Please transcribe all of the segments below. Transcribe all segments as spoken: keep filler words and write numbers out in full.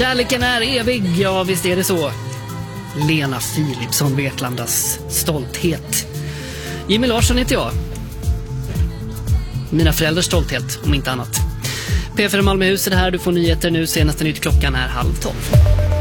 Kärleken är evig, ja visst är det så. Lena Philipsson, Vetlandas stolthet. Jimmy Larsson heter jag. Mina föräldrars stolthet, om inte annat. P fyra Malmöhus är det här, du får nyheter nu. Senaste nytt klockan är halv tolv.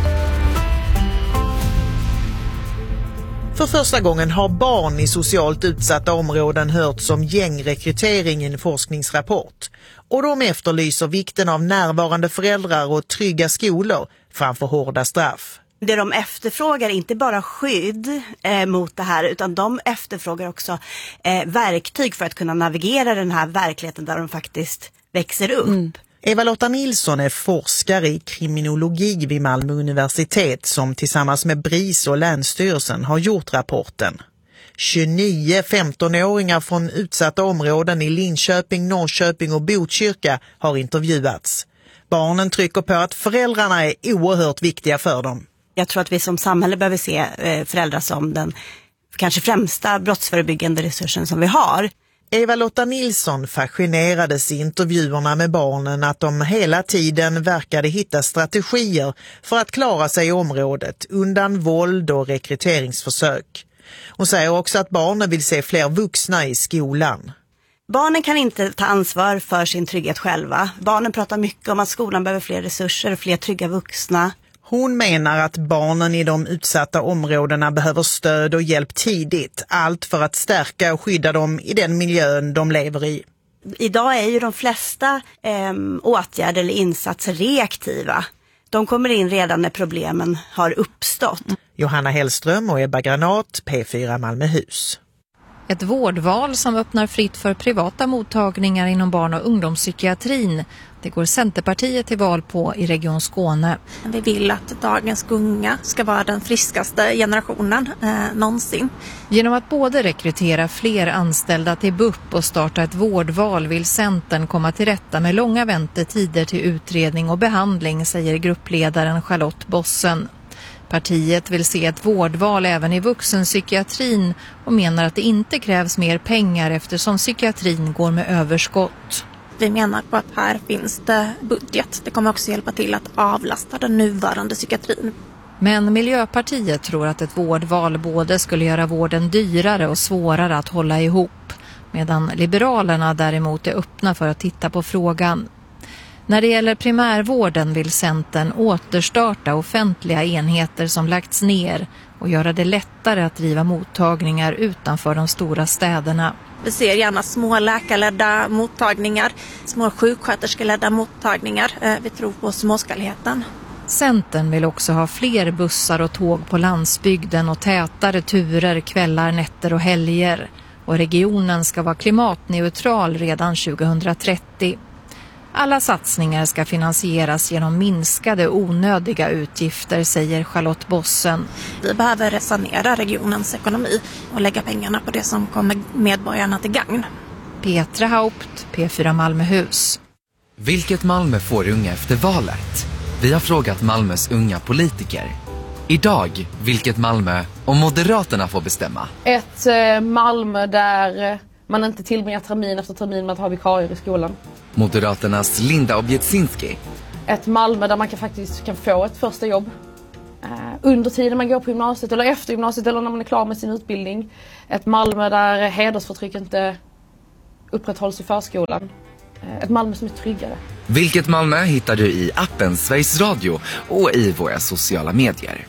För första gången har barn i socialt utsatta områden hörts om gängrekrytering i en forskningsrapport. Och de efterlyser vikten av närvarande föräldrar och trygga skolor framför hårda straff. Det de efterfrågar är inte bara skydd eh, mot det här, utan de efterfrågar också eh, verktyg för att kunna navigera den här verkligheten där de faktiskt växer upp. Mm. Eva-Lotta Nilsson är forskare i kriminologi vid Malmö universitet som tillsammans med BRIS och Länsstyrelsen har gjort rapporten. tjugonio femtonåringar från utsatta områden i Linköping, Norrköping och Botkyrka har intervjuats. Barnen trycker på att föräldrarna är oerhört viktiga för dem. Jag tror att vi som samhälle behöver se föräldrar som den kanske främsta brottsförebyggande resursen som vi har. Eva-Lotta Nilsson fascinerades i intervjuerna med barnen att de hela tiden verkade hitta strategier för att klara sig i området undan våld och rekryteringsförsök. Hon säger också att barnen vill se fler vuxna i skolan. Barnen kan inte ta ansvar för sin trygghet själva. Barnen pratar mycket om att skolan behöver fler resurser och fler trygga vuxna. Hon menar att barnen i de utsatta områdena behöver stöd och hjälp tidigt. Allt för att stärka och skydda dem i den miljön de lever i. Idag är ju de flesta eh, åtgärder eller insatser reaktiva. De kommer in redan när problemen har uppstått. Johanna Hellström och Ebba Granat, P fyra Malmöhus. Ett vårdval som öppnar fritt för privata mottagningar inom barn- och ungdomspsykiatrin. Det går Centerpartiet till val på i Region Skåne. Vi vill att dagens unga ska vara den friskaste generationen eh, någonsin. Genom att både rekrytera fler anställda till B U P och starta ett vårdval vill Centern komma till rätta med långa väntetider till utredning och behandling, säger gruppledaren Charlotte Bossen. Partiet vill se ett vårdval även i vuxenpsykiatrin och menar att det inte krävs mer pengar eftersom psykiatrin går med överskott. Vi menar på att här finns det budget. Det kommer också hjälpa till att avlasta den nuvarande psykiatrin. Men Miljöpartiet tror att ett vårdval både skulle göra vården dyrare och svårare att hålla ihop, medan Liberalerna däremot är öppna för att titta på frågan. När det gäller primärvården vill Centern återstarta offentliga enheter som lagts ner och göra det lättare att driva mottagningar utanför de stora städerna. Vi ser gärna små läkarledda mottagningar, små sjuksköterskeledda mottagningar. Vi tror på småskaligheten. Centern vill också ha fler bussar och tåg på landsbygden och tätare turer kvällar, nätter och helger. Och regionen ska vara klimatneutral redan tjugohundratrettio. Alla satsningar ska finansieras genom minskade onödiga utgifter, säger Charlotte Bossen. Vi behöver sanera regionens ekonomi och lägga pengarna på det som kommer medborgarna till gagn. Petra Haupt, P fyra Malmöhus. Vilket Malmö får unga efter valet? Vi har frågat Malmös unga politiker. Idag, vilket Malmö och Moderaterna får bestämma? Ett eh, Malmö där man inte tillbringar termin efter termin med att ha vikarier i skolan. Moderaternas Linda Objetsinski. Ett Malmö där man kan faktiskt kan få ett första jobb eh, under tiden man går på gymnasiet eller efter gymnasiet eller när man är klar med sin utbildning. Ett Malmö där hedersförtryck inte upprätthålls i förskolan. Eh, ett Malmö som är tryggare. Vilket Malmö hittar du i appen Sveriges Radio och i våra sociala medier.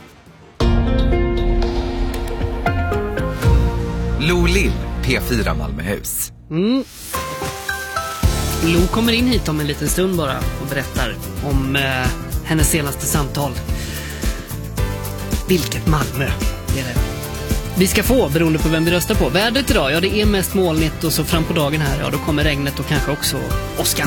Lo Lill, P fyra Malmöhus. Mm. Lo kommer in hit om en liten stund bara och berättar om eh, hennes senaste samtal. Vilket Malmö är det vi ska få beroende på vem vi röstar på. Vädret idag, ja det är mest molnigt och så fram på dagen här, ja då kommer regnet och kanske också åskan.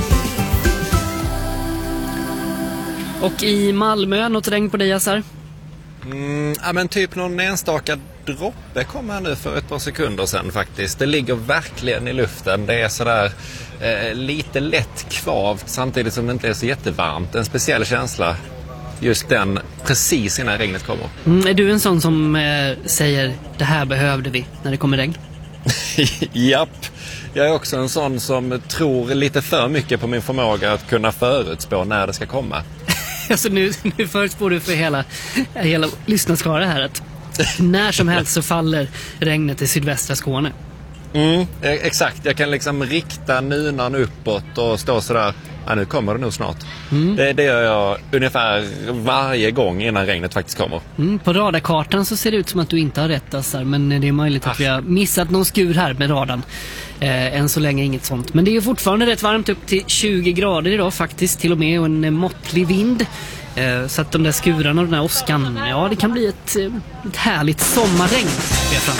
Och i Malmö, något regn på dig, Assar? Mm, ja men typ någon enstaka droppe kom här nu för ett par sekunder sedan faktiskt. Det ligger verkligen i luften. Det är sådär eh, lite lätt kvavt samtidigt som det inte är så jättevarmt. En speciell känsla, just den precis innan regnet kommer. Mm, är du en sån som eh, säger det här behövde vi när det kommer regn? Japp. Jag är också en sån som tror lite för mycket på min förmåga att kunna förutspå när det ska komma. alltså nu, nu förutspår du för hela, hela lyssnarskara här att när som helst så faller regnet i sydvästra Skåne. Mm, exakt. Jag kan liksom rikta nunan uppåt och stå sådär, ja, nu kommer det nog snart. Mm. Det, det gör jag ungefär varje gång innan regnet faktiskt kommer. Mm, på radarkartan så ser det ut som att du inte har rätt, Assar, men det är möjligt att vi har missat någon skur här med radarn. Eh, än så länge inget sånt. Men det är ju fortfarande rätt varmt, upp till tjugo grader idag faktiskt, till och med, och en måttlig vind. Eh, så att de där skurarna och den här åskan, ja, det kan bli ett, ett härligt sommarregn.